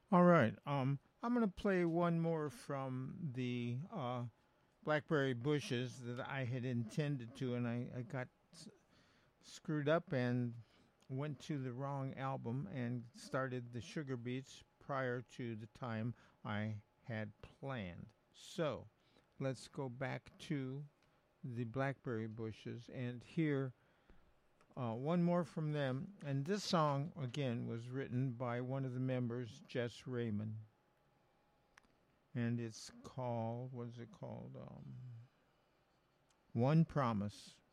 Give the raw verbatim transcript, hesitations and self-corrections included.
All right. Um, I'm going to play one more from the uh, Blackberry Bushes that I had intended to, and I, I got s- screwed up and went to the wrong album and started the Sugar Beats prior to the time I had planned. So let's go back to the Blackberry Bushes and hear uh, one more from them. And this song, again, was written by one of the members, Jess Raymond. And it's called, what is it called? Um, One Promise.